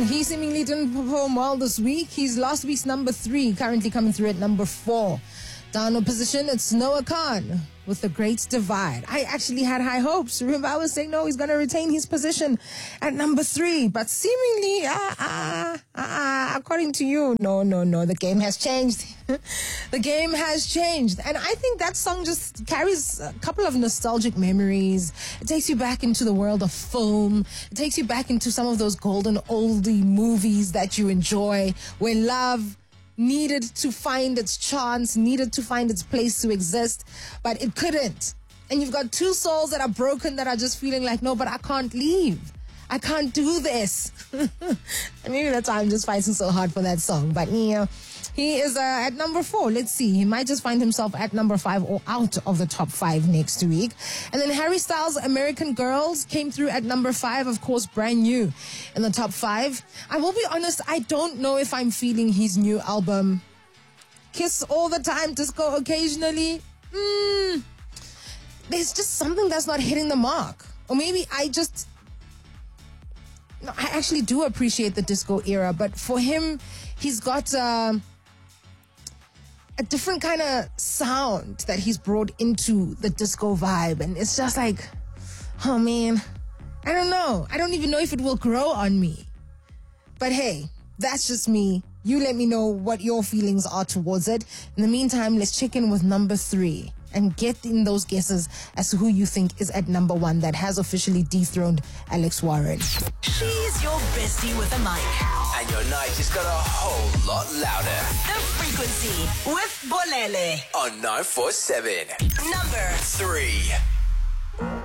He seemingly didn't perform well this week. He's last week's number 3, currently coming through at number 4. Downward position, it's Noah Khan with The Great Divide. I actually had high hopes. Remember, I was saying, no, he's going to retain his position at number 3. But seemingly, according to you, no. The game has changed. The game has changed. And I think that song just carries a couple of nostalgic memories. It takes you back into the world of film. It takes you back into some of those golden oldie movies that you enjoy, where love needed to find its chance, needed to find its place to exist, but it couldn't. And you've got two souls that are broken, that are just feeling like, no, but I can't leave. I can't do this. And maybe that's why I'm just fighting so hard for that song. But yeah, he is at number 4. Let's see. He might just find himself at number 5 or out of the top 5 next week. And then Harry Styles' American Girls came through at number 5, of course, brand new in the top 5. I will be honest, I don't know if I'm feeling his new album, Kiss All the Time, Disco Occasionally. There's just something that's not hitting the mark. Or maybe I actually do appreciate the disco era, but for him, he's got a different kind of sound that he's brought into the disco vibe. And it's just like, oh man, I don't know. I don't even know if it will grow on me. But hey, that's just me. You let me know what your feelings are towards it. In the meantime, let's check in with number 3 and get in those guesses as to who you think is at number 1 that has officially dethroned Alex Warren. She's your bestie with a mic. And your night just got a whole lot louder. The Frequency with Bolele On 947. Number 3.